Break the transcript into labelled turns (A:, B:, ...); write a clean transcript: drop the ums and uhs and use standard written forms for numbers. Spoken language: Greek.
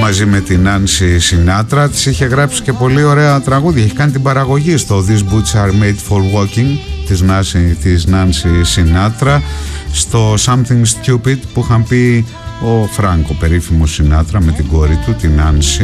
A: μαζί με την Νάνσι Σινάτρα. Της είχε γράψει και πολύ ωραία τραγούδια. Έχει κάνει την παραγωγή στο These Boots Are Made For Walking της Νάνσι Σινάτρα, στο Something Stupid που είχαν πει ο Φράνκο, περίφημο Σινάτρα, με την κόρη του την Νάνσι.